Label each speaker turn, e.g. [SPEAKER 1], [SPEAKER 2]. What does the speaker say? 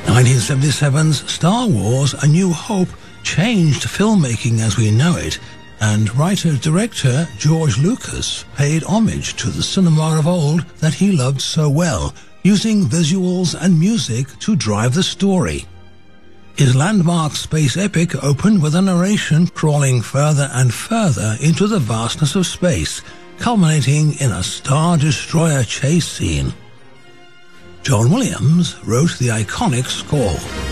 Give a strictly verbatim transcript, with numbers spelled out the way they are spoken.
[SPEAKER 1] nineteen seventy-seven's Star Wars: A New Hope changed filmmaking as we know it, and writer-director George Lucas paid homage to the cinema of old that he loved so well, using visuals and music to drive the story. His landmark space epic opened with a narration crawling further and further into the vastness of space, culminating in a Star Destroyer chase scene. John Williams wrote the iconic score.